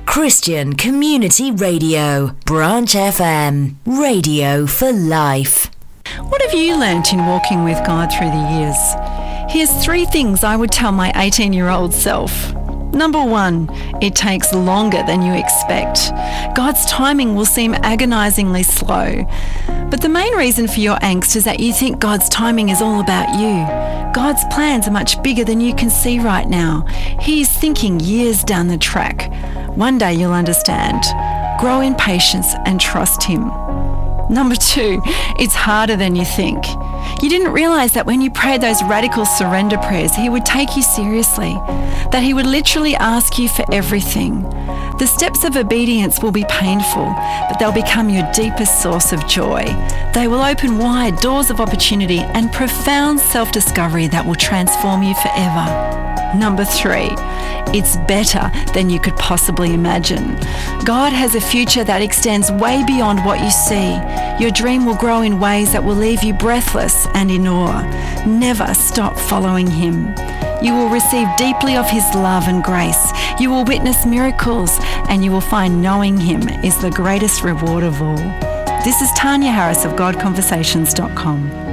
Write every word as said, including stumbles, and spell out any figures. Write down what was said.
Christian Community Radio, Branch F M, radio for life. What have you learnt in walking with God through the years? Here's three things I would tell my eighteen-year-old self. Number one, it takes longer than you expect. God's timing will seem agonisingly slow. But the main reason for your angst is that you think God's timing is all about you. God's plans are much bigger than you can see right now. He is thinking years down the track. One day you'll understand. Grow in patience and trust Him. Number two, it's harder than you think. You didn't realise that when you prayed those radical surrender prayers, He would take you seriously, that He would literally ask you for everything. The steps of obedience will be painful, but they'll become your deepest source of joy. They will open wide doors of opportunity and profound self-discovery that will transform you forever. Number three, it's better than you could possibly imagine. God has a future that extends way beyond what you see. Your dream will grow in ways that will leave you breathless and in awe. Never stop following Him. You will receive deeply of His love and grace. You will witness miracles, and you will find knowing Him is the greatest reward of all. This is Tanya Harris of God Conversations dot com.